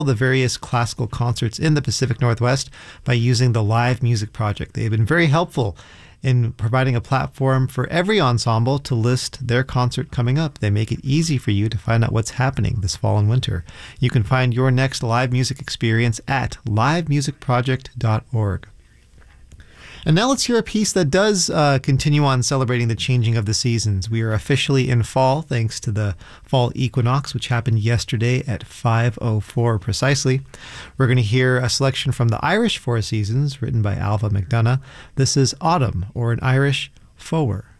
the various classical concerts in the Pacific Northwest by using the Live Music Project. They have been very helpful in providing a platform for every ensemble to list their concert coming up. They make it easy for you to find out what's happening this fall and winter. You can find your next live music experience at livemusicproject.org. And now let's hear a piece that does continue on celebrating the changing of the seasons. We are officially in fall thanks to the fall equinox, which happened yesterday at 5:04 precisely. We're going to hear a selection from the Irish Four Seasons, written by Alva McDonough. This is Autumn, or in Irish, Fower.